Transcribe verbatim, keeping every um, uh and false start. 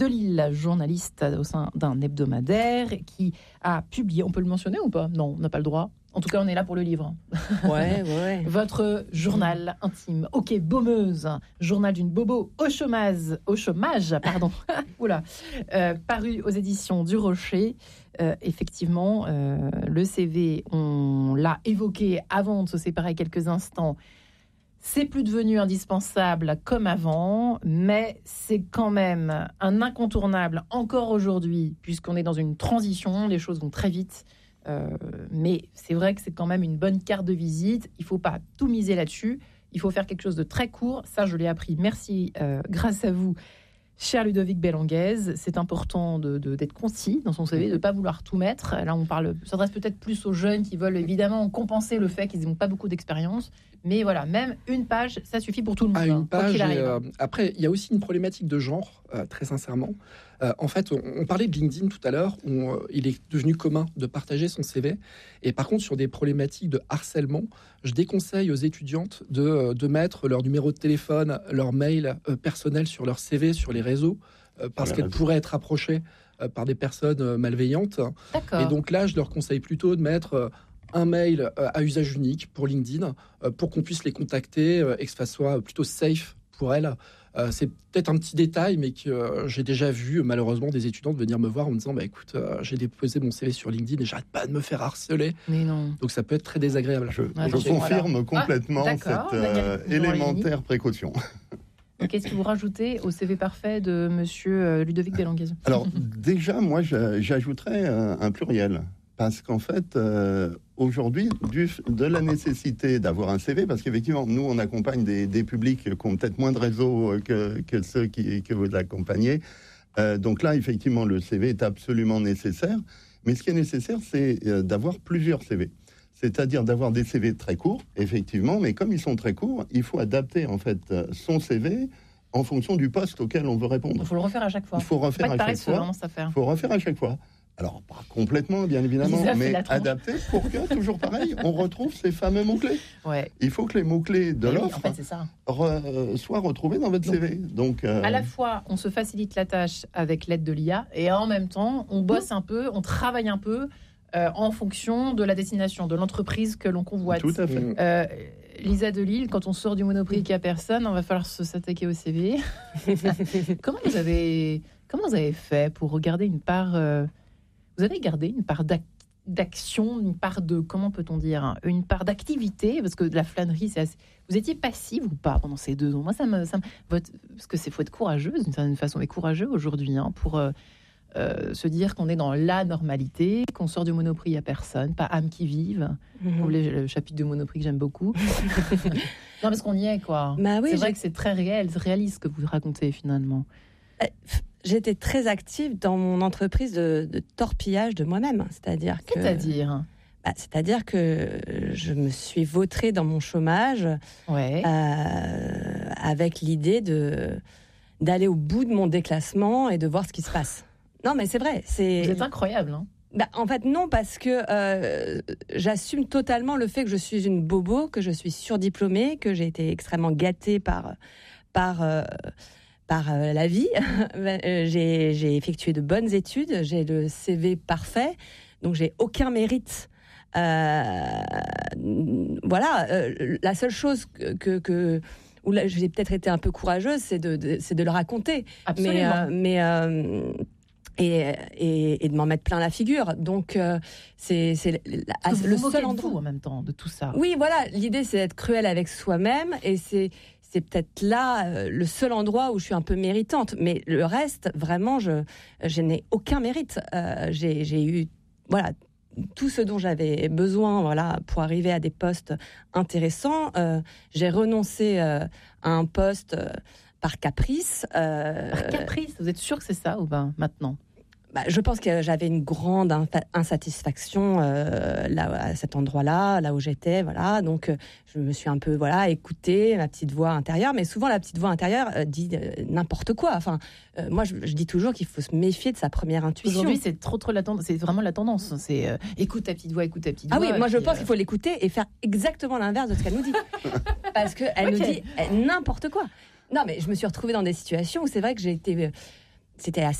Delisle, journaliste au sein d'un hebdomadaire qui a publié, on peut le mentionner ou pas ? Non, on n'a pas le droit. En tout cas, on est là pour le livre. Ouais, ouais. Votre journal intime. Ok, Baumeuse, journal d'une bobo au chômage, au chômage, pardon. Oula, euh, paru aux éditions du Rocher. Euh, effectivement, euh, le C V, on l'a évoqué avant de se séparer quelques instants. C'est plus devenu indispensable comme avant, mais c'est quand même un incontournable encore aujourd'hui, puisqu'on est dans une transition, les choses vont très vite. Euh, mais c'est vrai que c'est quand même une bonne carte de visite. Il ne faut pas tout miser là-dessus. Il faut faire quelque chose de très court. Ça, je l'ai appris. Merci, euh, grâce à vous, cher Ludovic Belenguez. C'est important de, de, d'être concis dans son C V, de ne pas vouloir tout mettre. Là, on parle, ça s'adresse peut-être plus aux jeunes qui veulent évidemment compenser le fait qu'ils n'ont pas beaucoup d'expérience. Mais voilà, même une page, ça suffit pour tout le monde. À une hein, page. et, euh, après, il y a aussi une problématique de genre, euh, très sincèrement. Euh, en fait, on, on parlait de LinkedIn tout à l'heure, où euh, il est devenu commun de partager son C V. Et par contre, sur des problématiques de harcèlement, je déconseille aux étudiantes de, de mettre leur numéro de téléphone, leur mail euh, personnel sur leur C V, sur les réseaux, euh, parce qu'elles pourraient être approchées euh, par des personnes euh, malveillantes. D'accord. Et donc là, je leur conseille plutôt de mettre euh, un mail euh, à usage unique pour LinkedIn, euh, pour qu'on puisse les contacter euh, et que ça soit plutôt safe pour elles. Euh, c'est peut-être un petit détail, mais que euh, j'ai déjà vu malheureusement des étudiantes venir me voir en me disant bah, écoute, euh, j'ai déposé mon C V sur LinkedIn et j'arrête pas de me faire harceler. Mais non. Donc ça peut être très désagréable. Je, Ah, je donc, confirme voilà. complètement Ah, cette d'accord. euh, Daniel, élémentaire précaution. Et qu'est-ce que vous rajoutez au C V parfait de monsieur Ludovic Belenguez ? Alors déjà, moi, je- j'ajouterais un, un pluriel. Parce qu'en fait, euh, aujourd'hui, du, de la nécessité d'avoir un C V, parce qu'effectivement, nous, on accompagne des, des publics qui ont peut-être moins de réseau que, que ceux qui, que vous accompagnez. Euh, donc là, effectivement, le C V est absolument nécessaire. Mais ce qui est nécessaire, c'est euh, d'avoir plusieurs C V. C'est-à-dire d'avoir des C V très courts, effectivement, mais comme ils sont très courts, il faut adapter, en fait, son C V en fonction du poste auquel on veut répondre. Il faut le refaire à chaque fois. Il faut refaire Pas à de chaque fois. vraiment, ça faire. Il faut refaire à chaque fois. Alors, pas complètement, bien évidemment, Lisa fait mais la tronche. adapté pour que, toujours pareil, on retrouve ces fameux mots-clés. Ouais. Il faut que les mots-clés de Oui, l'offre en fait, c'est ça. re- soient retrouvés dans votre Donc, C V. Donc, euh, À la fois, on se facilite la tâche avec l'aide de l'I A et en même temps, on bosse un peu, on travaille un peu euh, en fonction de la destination, de l'entreprise que l'on convoite. tout à fait. Euh, Lisa Delisle, quand on sort du Monoprix qui a personne, on va falloir se s'attaquer au C V. comment vous avez comment vous avez fait pour regarder une part euh, vous avez gardé une part d'ac- d'action, une part de comment peut-on dire, hein, une part d'activité, parce que de la flânerie, c'est assez... Vous étiez passive ou pas pendant ces deux ans ? Moi, ça me, ça me... Votre... parce que c'est faut être courageuse d'une certaine façon, mais courageux aujourd'hui hein, pour euh, euh, se dire qu'on est dans la normalité, qu'on sort du Monoprix à personne, pas âme qui vive. Mhm. Vous voulez le chapitre de Monoprix que j'aime beaucoup. non, parce qu'on y est, quoi. Bah oui, c'est vrai j'ai- que c'est très réel, c'est réaliste ce que vous racontez finalement. J'étais très active dans mon entreprise de, de torpillage de moi-même. C'est-à-dire que, C'est-à-dire bah, c'est-à-dire que je me suis vautrée dans mon chômage Ouais. euh, avec l'idée de d'aller au bout de mon déclassement et de voir ce qui se passe. Non, mais c'est vrai. C'est Vous êtes incroyable, hein. Bah, en fait, non, parce que euh, j'assume totalement le fait que je suis une bobo, que je suis surdiplômée, que j'ai été extrêmement gâtée par, par, euh, par euh, la vie. j'ai, j'ai effectué de bonnes études, j'ai le C V parfait, donc j'ai aucun mérite. Euh, voilà, euh, la seule chose que... que, que où là, j'ai peut-être été un peu courageuse, c'est de, de, c'est de le raconter. Absolument. Mais... Euh, mais euh, Et, et, et de m'en mettre plein la figure. Donc, euh, c'est, c'est la- Parce que vous le vous moquez seul de endroit. vous en même temps, de tout ça. Oui, voilà, l'idée, c'est d'être cruel avec soi-même. Et c'est, c'est peut-être là euh, le seul endroit où je suis un peu méritante. Mais le reste, vraiment, je, je n'ai aucun mérite. Euh, j'ai, j'ai eu voilà, tout ce dont j'avais besoin voilà, pour arriver à des postes intéressants. Euh, j'ai renoncé euh, à un poste... Euh, par caprice. Euh, Par caprice, vous êtes sûr que c'est ça ou pas maintenant ? bah, je pense que j'avais une grande infa- insatisfaction euh, là, à cet endroit-là, là où j'étais, voilà. Donc, euh, je me suis un peu, voilà, écoutée ma petite voix intérieure. Mais souvent, la petite voix intérieure euh, dit euh, n'importe quoi. Enfin, euh, moi, je, je dis toujours qu'il faut se méfier de sa première intuition. Aujourd'hui, c'est trop trop la tendance. C'est vraiment la tendance. C'est euh, écoute ta petite voix, écoute ta petite Ah voix. oui, moi je puis, pense euh, qu'il faut l'écouter et faire exactement l'inverse de ce qu'elle nous dit. Parce qu'elle Ok. nous dit euh, n'importe quoi. Non, mais je me suis retrouvée dans des situations où c'est vrai que j'ai été... euh, c'était